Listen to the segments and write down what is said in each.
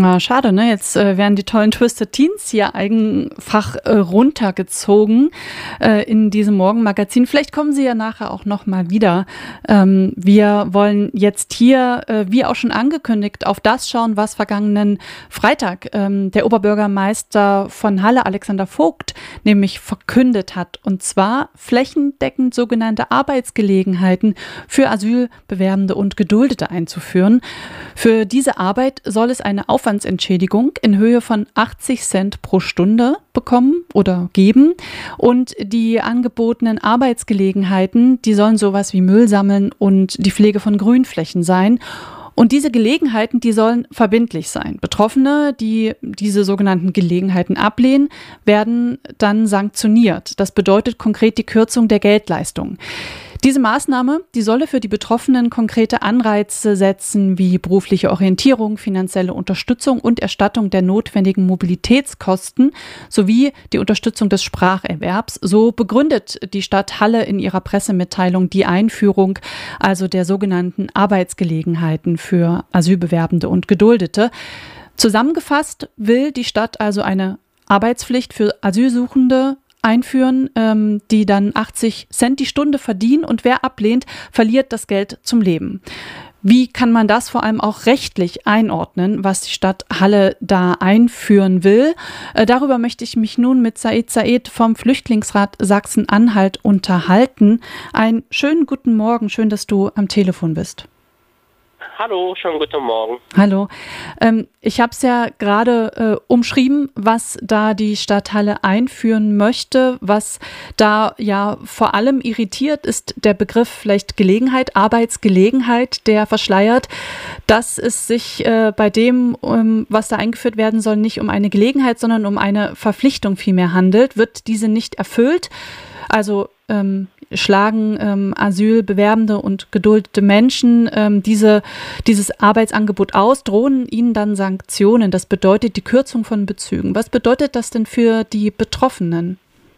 Schade, ne? Jetzt werden die tollen Twisted Teens hier einfach runtergezogen in diesem Morgenmagazin. Vielleicht kommen sie ja nachher auch noch mal wieder. Wir wollen jetzt hier, wie auch schon angekündigt, auf das schauen, was vergangenen Freitag der Oberbürgermeister von Halle, Alexander Vogt, nämlich verkündet hat. Und zwar flächendeckend sogenannte Arbeitsgelegenheiten für Asylbewerbende und Geduldete einzuführen. Für diese Arbeit soll es eine Aufwandsentschädigung in Höhe von 80 Cent pro Stunde bekommen oder geben. Und die angebotenen Arbeitsgelegenheiten, die sollen sowas wie Müll sammeln und die Pflege von Grünflächen sein. Und diese Gelegenheiten, die sollen verbindlich sein. Betroffene, die diese sogenannten Gelegenheiten ablehnen, werden dann sanktioniert. Das bedeutet konkret die Kürzung der Geldleistung. Diese Maßnahme, die solle für die Betroffenen konkrete Anreize setzen, wie berufliche Orientierung, finanzielle Unterstützung und Erstattung der notwendigen Mobilitätskosten sowie die Unterstützung des Spracherwerbs. So begründet die Stadt Halle in ihrer Pressemitteilung die Einführung also der sogenannten Arbeitsgelegenheiten für Asylbewerbende und Geduldete. Zusammengefasst will die Stadt also eine Arbeitspflicht für Asylsuchende einführen, die dann 80 Cent die Stunde verdienen und wer ablehnt, verliert das Geld zum Leben. Wie kann man das vor allem auch rechtlich einordnen, was die Stadt Halle da einführen will? Darüber möchte ich mich nun mit Said vom Flüchtlingsrat Sachsen-Anhalt unterhalten. Einen schönen guten Morgen, schön, dass du am Telefon bist. Hallo, schönen guten Morgen. Hallo. Ich habe es ja gerade umschrieben, was da die Stadt Halle einführen möchte. Was da ja vor allem irritiert, ist der Begriff vielleicht Gelegenheit, Arbeitsgelegenheit, der verschleiert, dass es sich bei dem, was da eingeführt werden soll, nicht um eine Gelegenheit, sondern um eine Verpflichtung vielmehr handelt. Wird diese nicht erfüllt, also schlagen Asylbewerbende und geduldete Menschen dieses Arbeitsangebot aus, drohen ihnen dann Sanktionen. Das bedeutet die Kürzung von Bezügen. Was bedeutet das denn für die Betroffenen?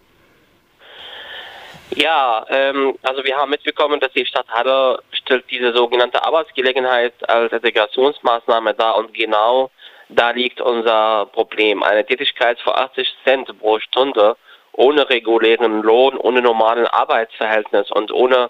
Ja, also wir haben mitbekommen, dass die Stadt Halle stellt diese sogenannte Arbeitsgelegenheit als Integrationsmaßnahme dar und genau da liegt unser Problem. Eine Tätigkeit für 80 Cent pro Stunde ohne regulären Lohn, ohne normalen Arbeitsverhältnis und ohne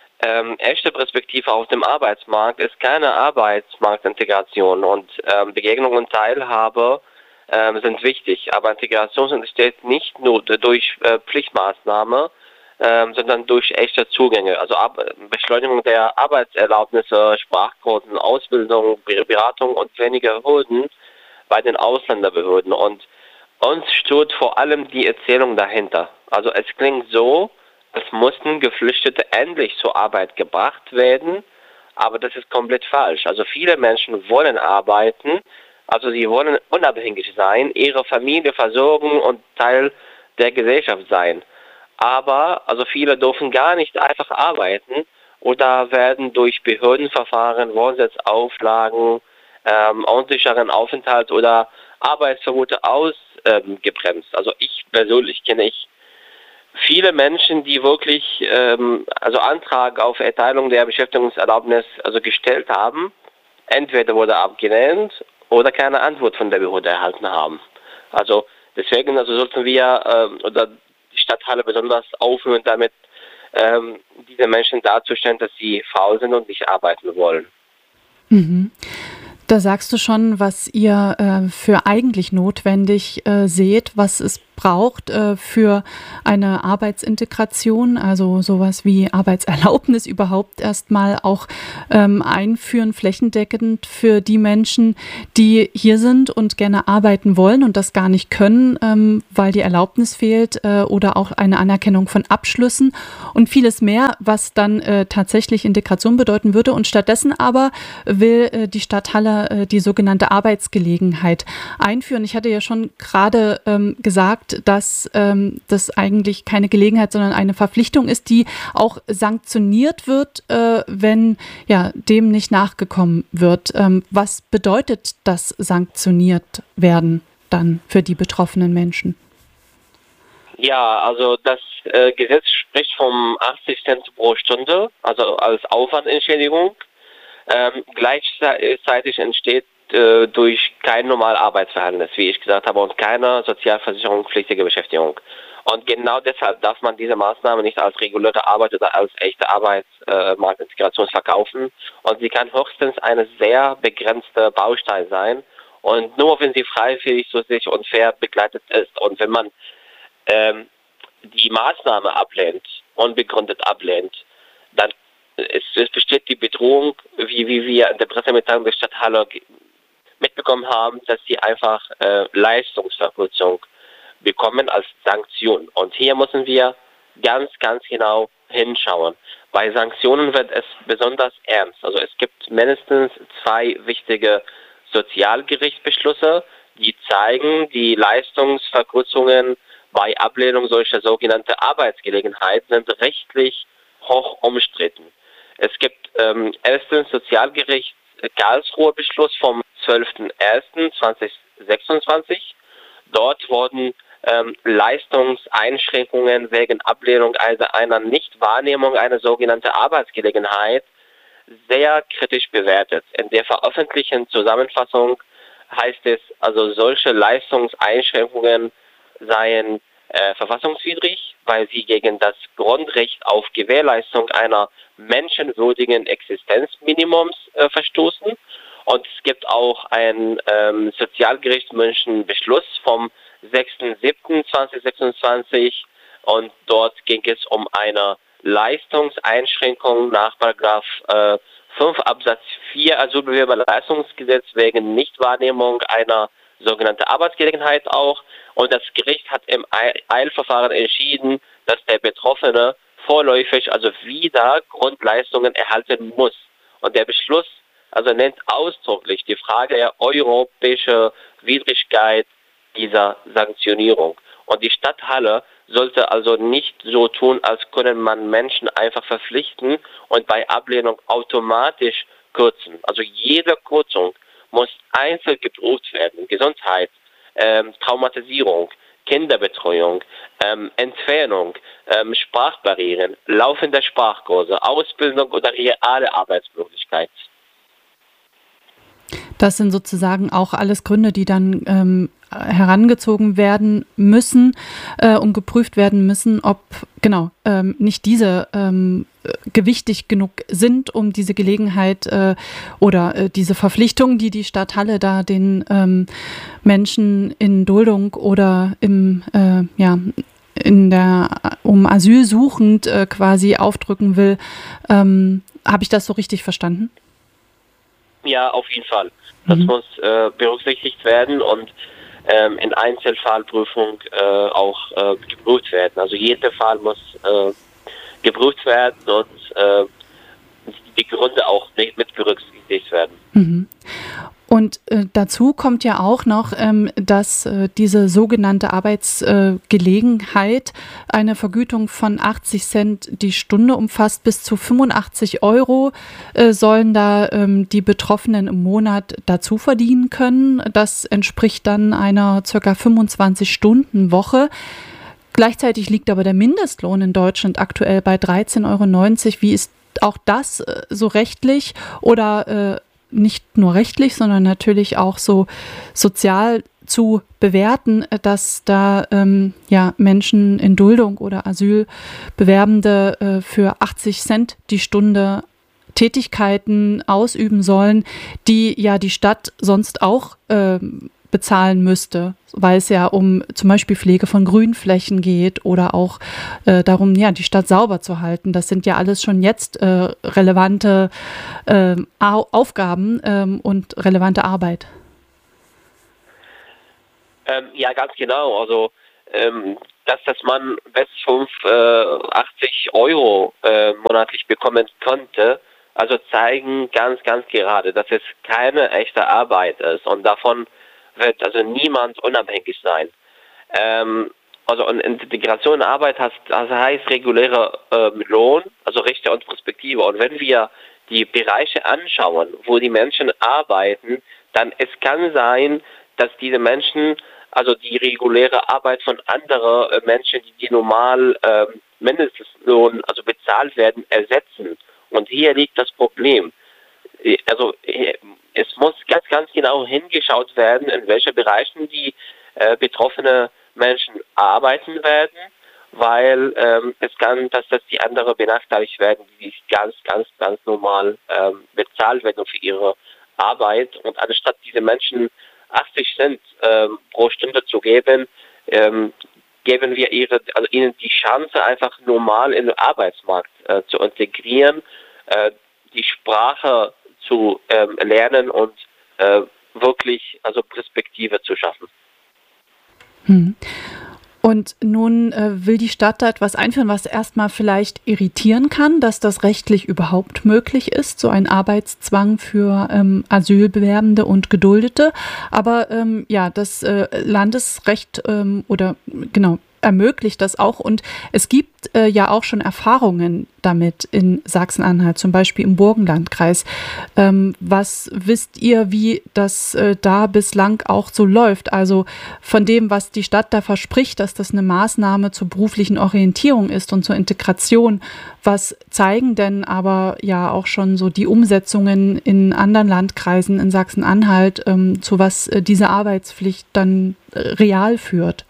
echte Perspektive auf dem Arbeitsmarkt ist keine Arbeitsmarktintegration und Begegnung und Teilhabe sind wichtig, aber Integration entsteht nicht nur durch Pflichtmaßnahme, sondern durch echte Zugänge, also Beschleunigung der Arbeitserlaubnisse, Sprachkursen, Ausbildung, Beratung und weniger Hürden bei den Ausländerbehörden und uns stört vor allem die Erzählung dahinter. Also es klingt so, als mussten Geflüchtete endlich zur Arbeit gebracht werden, aber das ist komplett falsch. Also viele Menschen wollen arbeiten, also sie wollen unabhängig sein, ihre Familie versorgen und Teil der Gesellschaft sein. Aber also viele dürfen gar nicht einfach arbeiten oder werden durch Behördenverfahren, Wohnsitzauflagen, unsicheren Aufenthalt oder Arbeitsverbote ausgebremst. Also ich persönlich kenne viele Menschen, die wirklich also Antrag auf Erteilung der Beschäftigungserlaubnis also gestellt haben. Entweder wurde abgelehnt oder keine Antwort von der Behörde erhalten haben. Also deswegen also sollten wir oder die Stadt Halle besonders aufhören, damit diese Menschen darzustellen, dass sie faul sind und nicht arbeiten wollen. Mhm. Da sagst du schon, was ihr für eigentlich notwendig seht, was es braucht für eine Arbeitsintegration, also sowas wie Arbeitserlaubnis überhaupt erstmal auch einführen, flächendeckend für die Menschen, die hier sind und gerne arbeiten wollen und das gar nicht können, weil die Erlaubnis fehlt oder auch eine Anerkennung von Abschlüssen und vieles mehr, was dann tatsächlich Integration bedeuten würde. Und stattdessen aber will die Stadt Halle die sogenannte Arbeitsgelegenheit einführen. Ich hatte ja schon gerade gesagt, dass das eigentlich keine Gelegenheit, sondern eine Verpflichtung ist, die auch sanktioniert wird, wenn ja dem nicht nachgekommen wird. Was bedeutet das sanktioniert werden dann für die betroffenen Menschen? Ja, also das Gesetz spricht vom 80 Cent pro Stunde, also als Aufwandentschädigung. Gleichzeitig entsteht durch kein normales Arbeitsverhältnis, wie ich gesagt habe, und keine sozialversicherungspflichtige Beschäftigung. Und genau deshalb darf man diese Maßnahme nicht als reguläre Arbeit oder als echte Arbeitsmarktintegration verkaufen. Und sie kann höchstens eine sehr begrenzte Baustein sein. Und nur wenn sie freiwillig, sozial und fair begleitet ist und wenn man die Maßnahme ablehnt, unbegründet ablehnt, dann es besteht die Bedrohung, wie wir in der Pressemitteilung der Stadt Halle mitbekommen haben, dass sie einfach Leistungsverkürzung bekommen als Sanktion. Und hier müssen wir ganz, ganz genau hinschauen. Bei Sanktionen wird es besonders ernst. Also es gibt mindestens 2 wichtige Sozialgerichtsbeschlüsse, die zeigen, die Leistungsverkürzungen bei Ablehnung solcher sogenannten Arbeitsgelegenheiten sind rechtlich hoch umstritten. Es gibt erstens Sozialgericht Karlsruhe Beschluss vom 12.01.2026. Dort wurden Leistungseinschränkungen wegen Ablehnung einer Nichtwahrnehmung einer sogenannten Arbeitsgelegenheit sehr kritisch bewertet. In der veröffentlichten Zusammenfassung heißt es, also solche Leistungseinschränkungen seien verfassungswidrig, weil sie gegen das Grundrecht auf Gewährleistung einer menschenwürdigen Existenzminimums verstoßen. Und es gibt auch einen Sozialgerichtsmünchen Beschluss vom 6.7.2026 und dort ging es um eine Leistungseinschränkung nach Paragraph 5 Absatz 4 Asylbewerberleistungsgesetz wegen Nichtwahrnehmung einer sogenannten Arbeitsgelegenheit auch. Und das Gericht hat im Eilverfahren entschieden, dass der Betroffene vorläufig, also wieder Grundleistungen erhalten muss. Und der Beschluss also nennt ausdrücklich die Frage der europäischen Widrigkeit dieser Sanktionierung. Und die Stadt Halle sollte also nicht so tun, als können man Menschen einfach verpflichten und bei Ablehnung automatisch kürzen. Also jede Kürzung muss einzeln geprüft werden. Gesundheit, Traumatisierung, Kinderbetreuung, Entfernung, Sprachbarrieren, laufende Sprachkurse, Ausbildung oder reale Arbeitsmöglichkeit. Das sind sozusagen auch alles Gründe, die dann herangezogen werden müssen und geprüft werden müssen, ob nicht diese gewichtig genug sind, um diese Gelegenheit oder diese Verpflichtung, die die Stadt Halle da den Menschen in Duldung oder um Asyl suchend quasi aufdrücken will. Habe ich das so richtig verstanden? Ja, auf jeden Fall. Das muss berücksichtigt werden und in Einzelfallprüfung auch geprüft werden. Also jeder Fall muss geprüft werden und die Gründe auch nicht mit berücksichtigt werden. Mhm. Und dazu kommt ja auch noch, dass diese sogenannte Arbeitsgelegenheit eine Vergütung von 80 Cent die Stunde umfasst. Bis zu 85 € sollen da die Betroffenen im Monat dazu verdienen können. Das entspricht dann einer ca. 25-Stunden-Woche. Gleichzeitig liegt aber der Mindestlohn in Deutschland aktuell bei 13,90 €. Wie ist auch das so rechtlich oder nicht nur rechtlich, sondern natürlich auch so sozial zu bewerten, dass da Menschen in Duldung oder Asylbewerbende für 80 Cent die Stunde Tätigkeiten ausüben sollen, die ja die Stadt sonst auch bezahlen müsste, weil es ja um zum Beispiel Pflege von Grünflächen geht oder auch darum, die Stadt sauber zu halten. Das sind ja alles schon jetzt relevante Aufgaben und relevante Arbeit. Ja, ganz genau. Also, dass man bis 80 € monatlich bekommen könnte, also zeigen ganz, ganz gerade, dass es keine echte Arbeit ist und davon wird also niemand unabhängig sein. Also Integration in Arbeit heißt reguläre Lohn, also Rechte und Perspektive. Und wenn wir die Bereiche anschauen, wo die Menschen arbeiten, dann es kann sein, dass diese Menschen also die reguläre Arbeit von anderen Menschen, die normal Mindestlohn also bezahlt werden, ersetzen. Und hier liegt das Problem. Also es muss ganz, ganz genau hingeschaut werden, in welchen Bereichen die betroffene Menschen arbeiten werden, weil es kann, dass die anderen benachteiligt werden, die ganz, ganz, ganz normal bezahlt werden für ihre Arbeit. Und anstatt diese Menschen 80 Cent pro Stunde zu geben, geben wir ihnen die Chance, einfach normal in den Arbeitsmarkt zu integrieren, die Sprache zu lernen und wirklich Perspektive zu schaffen. Und nun will die Stadt da etwas einführen, was erstmal vielleicht irritieren kann, dass das rechtlich überhaupt möglich ist, so ein Arbeitszwang für Asylbewerbende und Geduldete. Aber das Landesrecht ermöglicht das auch. Und es gibt ja auch schon Erfahrungen damit in Sachsen-Anhalt, zum Beispiel im Burgenlandkreis. Was wisst ihr, wie das da bislang auch so läuft? Also von dem, was die Stadt da verspricht, dass das eine Maßnahme zur beruflichen Orientierung ist und zur Integration. Was zeigen denn aber ja auch schon so die Umsetzungen in anderen Landkreisen in Sachsen-Anhalt, zu was diese Arbeitspflicht dann real führt?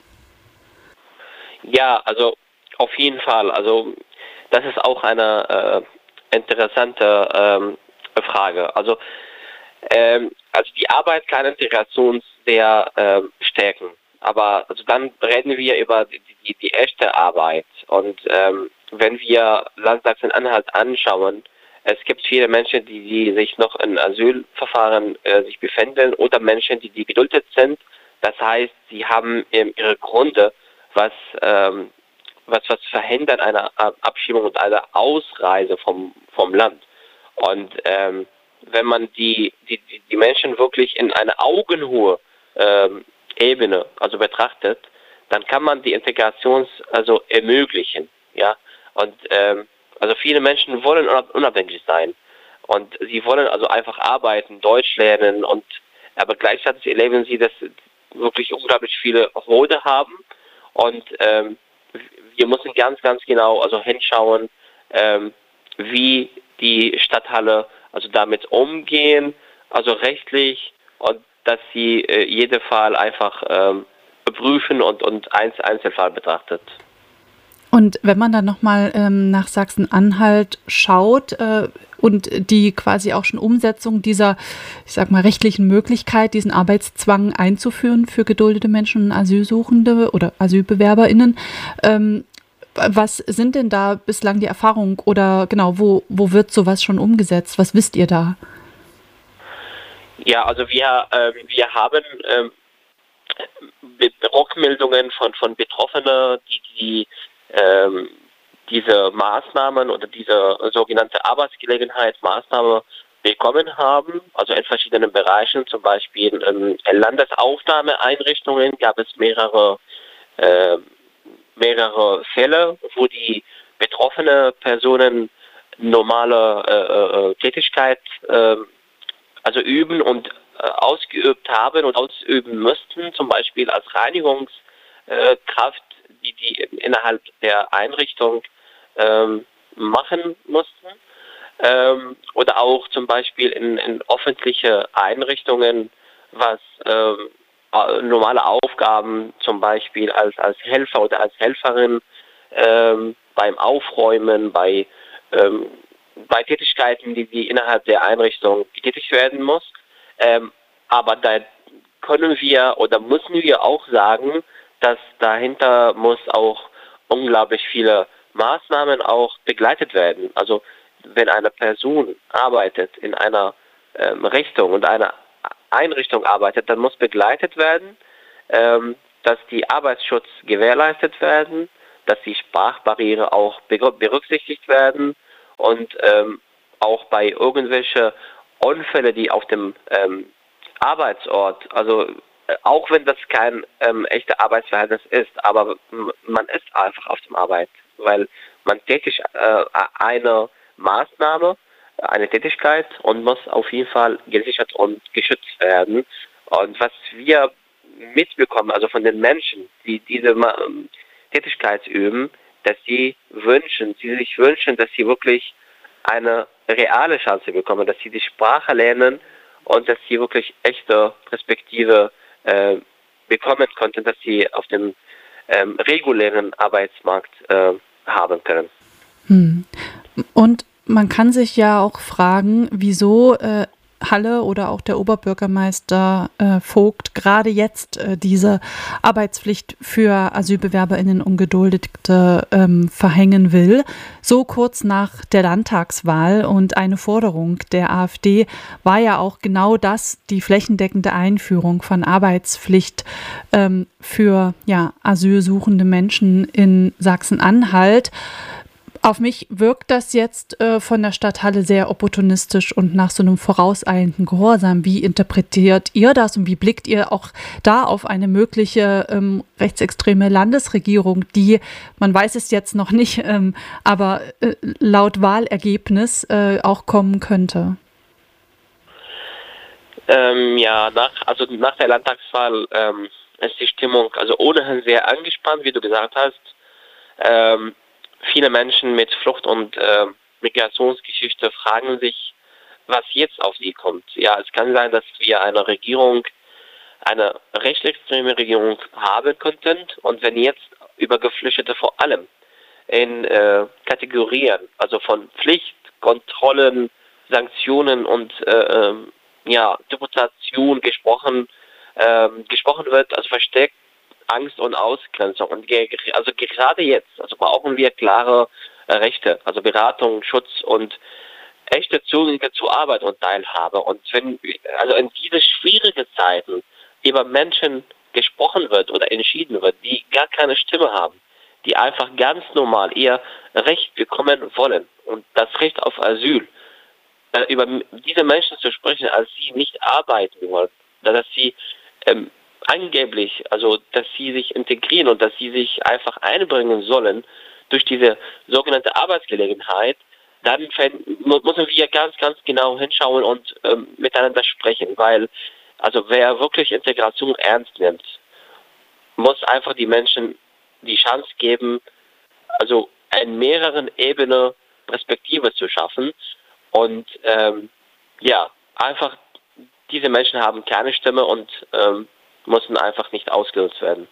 Ja, also auf jeden Fall. Also das ist auch eine interessante Frage. Also die Arbeit kann Integration sehr stärken. Aber also dann reden wir über die echte Arbeit. Und wenn wir Land Sachsen-Anhalt anschauen, es gibt viele Menschen, die sich noch in Asylverfahren sich befinden oder Menschen, die geduldet sind. Das heißt, sie haben ihre Gründe, was verhindert eine Abschiebung und eine Ausreise vom Land. Und wenn man die Menschen wirklich in einer Augenhohe Ebene betrachtet, dann kann man die Integration ermöglichen. Ja? Und viele Menschen wollen unabhängig sein. Und sie wollen einfach arbeiten, Deutsch lernen aber gleichzeitig erleben sie, dass wirklich unglaublich viele Hürden haben. Und wir müssen ganz, ganz genau hinschauen, wie die Stadthalle damit umgehen, rechtlich, und dass sie jeden Fall einfach prüfen und Einzelfall betrachtet. Und wenn man dann nochmal nach Sachsen-Anhalt schaut und die quasi auch schon Umsetzung dieser, ich sag mal, rechtlichen Möglichkeit, diesen Arbeitszwang einzuführen für geduldete Menschen und Asylsuchende oder AsylbewerberInnen, was sind denn da bislang die Erfahrungen oder genau, wo wird sowas schon umgesetzt? Was wisst ihr da? Ja, wir haben Rückmeldungen von Betroffenen, die diese Maßnahmen oder diese sogenannte Arbeitsgelegenheitsmaßnahme bekommen haben, in verschiedenen Bereichen, zum Beispiel in Landesaufnahmeeinrichtungen gab es mehrere Fälle, wo die betroffene Personen normale Tätigkeit üben und ausgeübt haben und ausüben müssten, zum Beispiel als Reinigungskraft, die innerhalb der Einrichtung machen mussten. Oder auch zum Beispiel in öffentliche Einrichtungen, was normale Aufgaben, zum Beispiel als Helfer oder als Helferin beim Aufräumen, bei Tätigkeiten, die innerhalb der Einrichtung getätigt werden muss. Aber da können wir oder müssen wir auch sagen, dass dahinter muss auch unglaublich viele Maßnahmen auch begleitet werden. Also wenn eine Person arbeitet in einer Richtung und einer Einrichtung arbeitet, dann muss begleitet werden, dass die Arbeitsschutz gewährleistet werden, dass die Sprachbarriere auch berücksichtigt werden und auch bei irgendwelchen Unfällen, die auf dem Arbeitsort, auch wenn das kein echter Arbeitsverhältnis ist, aber man ist einfach auf dem Arbeit, weil man tätigt eine Maßnahme, eine Tätigkeit und muss auf jeden Fall gesichert und geschützt werden. Und was wir mitbekommen, von den Menschen, die diese Tätigkeit üben, dass sie sich wünschen, dass sie wirklich eine reale Chance bekommen, dass sie die Sprache lernen und dass sie wirklich echte Perspektive bekommen konnten, dass sie auf dem regulären Arbeitsmarkt haben können. Und man kann sich ja auch fragen, wieso Halle oder auch der Oberbürgermeister Vogt gerade jetzt diese Arbeitspflicht für AsylbewerberInnen und Geduldete verhängen will, so kurz nach der Landtagswahl. Und eine Forderung der AfD war ja auch genau das, die flächendeckende Einführung von Arbeitspflicht für asylsuchende Menschen in Sachsen-Anhalt. Auf mich wirkt das jetzt von der Stadt Halle sehr opportunistisch und nach so einem vorauseilenden Gehorsam. Wie interpretiert ihr das und wie blickt ihr auch da auf eine mögliche rechtsextreme Landesregierung, die, man weiß es jetzt noch nicht, aber laut Wahlergebnis auch kommen könnte? Nach der Landtagswahl ist die Stimmung also ohnehin sehr angespannt, wie du gesagt hast. Viele Menschen mit Flucht- und Migrationsgeschichte fragen sich, was jetzt auf sie kommt. Ja, es kann sein, dass wir eine rechtsextreme Regierung haben könnten. Und wenn jetzt über Geflüchtete vor allem in Kategorien, also von Pflicht, Kontrollen, Sanktionen und Deportation gesprochen wird, also versteckt Angst und Ausgrenzung. Und also gerade jetzt, also brauchen wir klare Rechte, also Beratung, Schutz und echte Zugänge zu Arbeit und Teilhabe. Und wenn also in diese schwierigen Zeiten über Menschen gesprochen wird oder entschieden wird, die gar keine Stimme haben, die einfach ganz normal ihr Recht bekommen wollen und das Recht auf Asyl, über diese Menschen zu sprechen, als sie nicht arbeiten wollen, dass sie angeblich, also dass sie sich integrieren und dass sie sich einfach einbringen sollen durch diese sogenannte Arbeitsgelegenheit, dann müssen wir ganz, ganz genau hinschauen und miteinander sprechen, weil also wer wirklich Integration ernst nimmt, muss einfach die Menschen die Chance geben, also in mehreren Ebenen Perspektive zu schaffen und einfach diese Menschen haben keine Stimme und müssen einfach nicht ausgenutzt werden.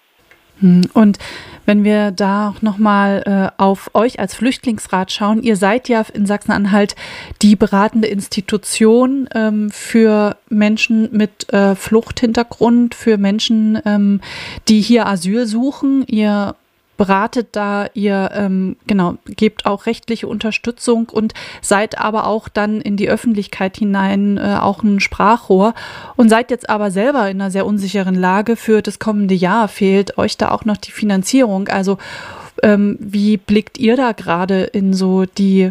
Und wenn wir da auch nochmal auf euch als Flüchtlingsrat schauen, ihr seid ja in Sachsen-Anhalt die beratende Institution für Menschen mit Fluchthintergrund, für Menschen, die hier Asyl suchen. Ihr beratet da, ihr gebt auch rechtliche Unterstützung und seid aber auch dann in die Öffentlichkeit hinein auch ein Sprachrohr und seid jetzt aber selber in einer sehr unsicheren Lage für das kommende Jahr. Fehlt euch da auch noch die Finanzierung? Also wie blickt ihr da gerade in so die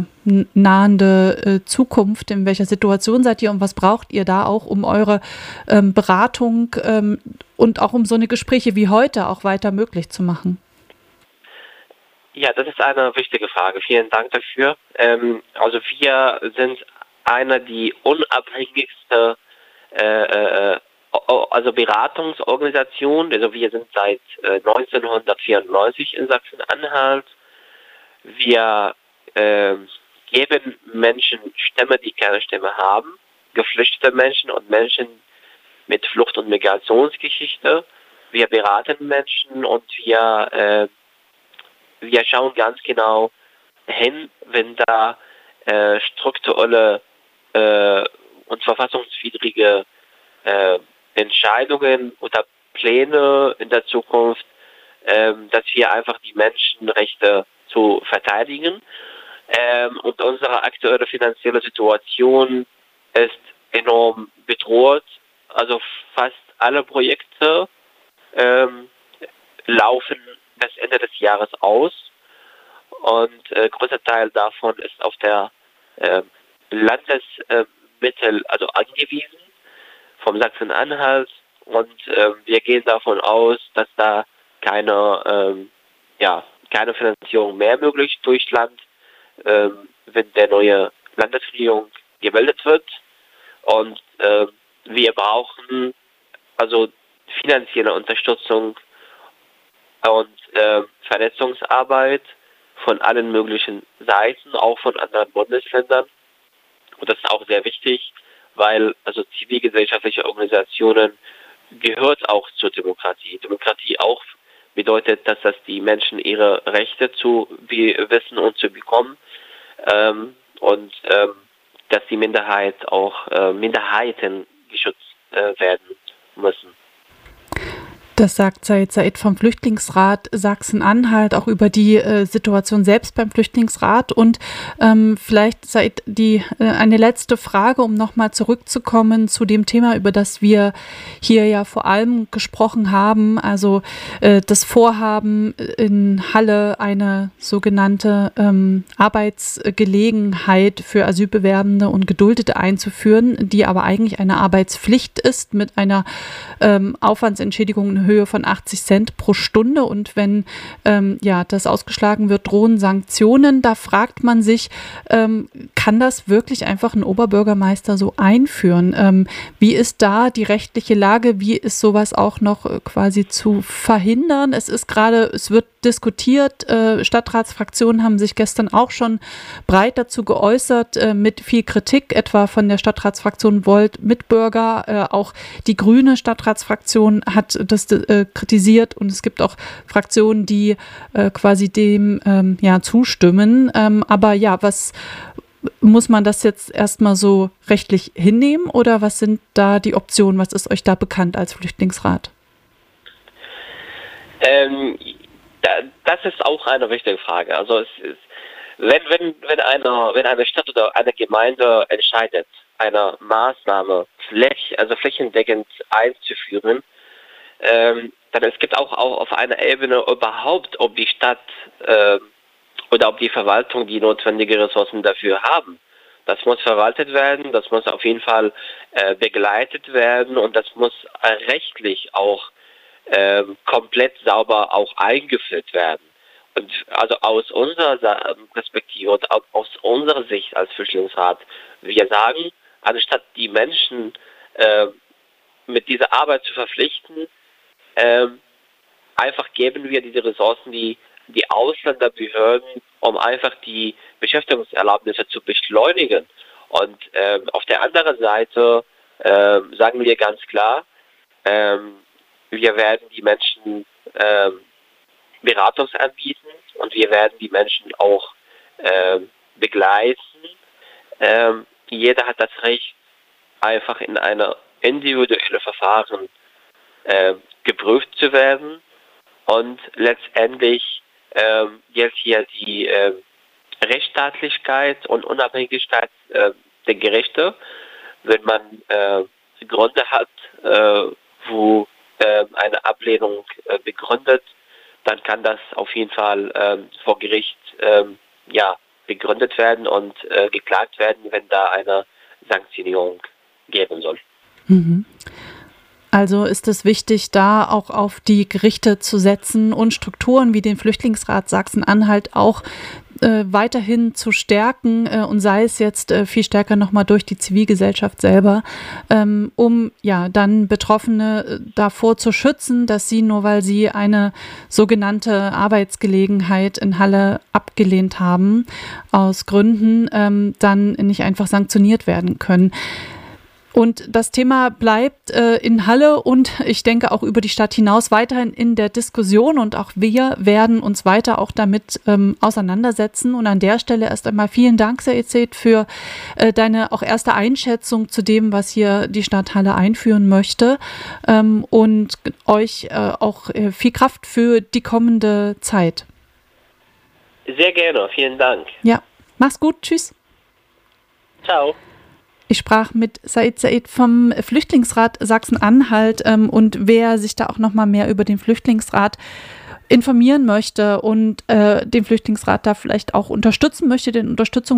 nahende Zukunft? In welcher Situation seid ihr und was braucht ihr da auch, um eure Beratung und auch um so eine Gespräche wie heute auch weiter möglich zu machen? Ja, das ist eine wichtige Frage. Vielen Dank dafür. Also wir sind einer die unabhängigste Beratungsorganisation. Also wir sind seit 1994 in Sachsen-Anhalt. Wir geben Menschen Stimme, die keine Stimme haben, geflüchtete Menschen und Menschen mit Flucht- und Migrationsgeschichte. Wir beraten Menschen und wir schauen ganz genau hin, wenn da strukturelle und verfassungswidrige Entscheidungen oder Pläne in der Zukunft, dass wir einfach die Menschenrechte zu verteidigen. Und unsere aktuelle finanzielle Situation ist enorm bedroht. Also fast alle Projekte laufen bis Ende des Jahres aus und großer Teil davon ist auf der Landesmittel also angewiesen vom Sachsen-Anhalt und wir gehen davon aus, dass da keine Finanzierung mehr möglich durch Land, wenn der neue Landesregierung gebildet wird und wir brauchen also finanzielle Unterstützung und Vernetzungsarbeit von allen möglichen Seiten, auch von anderen Bundesländern. Und das ist auch sehr wichtig, weil also zivilgesellschaftliche Organisationen gehört auch zur Demokratie. Demokratie auch bedeutet, dass das die Menschen ihre Rechte zu wissen und zu bekommen dass die Minderheiten geschützt werden müssen. Das sagt Said vom Flüchtlingsrat Sachsen-Anhalt auch über die Situation selbst beim Flüchtlingsrat. Und vielleicht, Said, eine letzte Frage, um nochmal zurückzukommen zu dem Thema, über das wir hier ja vor allem gesprochen haben. Also das Vorhaben in Halle, eine sogenannte Arbeitsgelegenheit für Asylbewerbende und Geduldete einzuführen, die aber eigentlich eine Arbeitspflicht ist mit einer Aufwandsentschädigung in Höhe von 80 Cent pro Stunde. Und wenn das ausgeschlagen wird, drohen Sanktionen. Da fragt man sich, kann das wirklich einfach ein Oberbürgermeister so einführen? Wie ist da die rechtliche Lage? Wie ist sowas auch noch quasi zu verhindern? Es wird diskutiert. Stadtratsfraktionen haben sich gestern auch schon breit dazu geäußert, mit viel Kritik, etwa von der Stadtratsfraktion Volt Mitbürger. Auch die grüne Stadtratsfraktion hat das kritisiert und es gibt auch Fraktionen, die quasi dem zustimmen. Aber ja, was muss man das jetzt erstmal so rechtlich hinnehmen oder was sind da die Optionen? Was ist euch da bekannt als Flüchtlingsrat? Das ist auch eine wichtige Frage. Also es ist, wenn eine Stadt oder eine Gemeinde entscheidet, eine Maßnahme flächendeckend einzuführen, dann es gibt auch auf einer Ebene überhaupt, ob die Stadt oder ob die Verwaltung die notwendigen Ressourcen dafür haben. Das muss verwaltet werden, das muss auf jeden Fall begleitet werden und das muss rechtlich auch komplett sauber auch eingeführt werden. Und also aus unserer Perspektive und aus unserer Sicht als Flüchtlingsrat, wir sagen, anstatt die Menschen mit dieser Arbeit zu verpflichten, einfach geben wir diese Ressourcen die Ausländerbehörden, um einfach die Beschäftigungserlaubnisse zu beschleunigen. Und auf der anderen Seite sagen wir ganz klar, wir werden die Menschen Beratung anbieten und wir werden die Menschen auch begleiten. Jeder hat das Recht, einfach in einer individuellen Verfahren geprüft zu werden und letztendlich gilt hier die Rechtsstaatlichkeit und Unabhängigkeit der Gerichte. Wenn man Gründe hat, wo eine Ablehnung begründet, dann kann das auf jeden Fall vor Gericht begründet werden und geklagt werden, wenn da eine Sanktionierung geben soll. Mhm. Also ist es wichtig, da auch auf die Gerichte zu setzen und Strukturen wie den Flüchtlingsrat Sachsen-Anhalt auch weiterhin zu stärken und sei es jetzt viel stärker nochmal durch die Zivilgesellschaft selber, um dann Betroffene davor zu schützen, dass sie, nur weil sie eine sogenannte Arbeitsgelegenheit in Halle abgelehnt haben, aus Gründen dann nicht einfach sanktioniert werden können. Und das Thema bleibt in Halle und ich denke auch über die Stadt hinaus weiterhin in der Diskussion und auch wir werden uns weiter auch damit auseinandersetzen. Und an der Stelle erst einmal vielen Dank, Said, für deine auch erste Einschätzung zu dem, was hier die Stadt Halle einführen möchte und euch auch viel Kraft für die kommende Zeit. Sehr gerne, vielen Dank. Ja, mach's gut, tschüss. Ciao. Ich sprach mit Said vom Flüchtlingsrat Sachsen-Anhalt und wer sich da auch noch mal mehr über den Flüchtlingsrat informieren möchte und den Flüchtlingsrat da vielleicht auch unterstützen möchte, den Unterstützung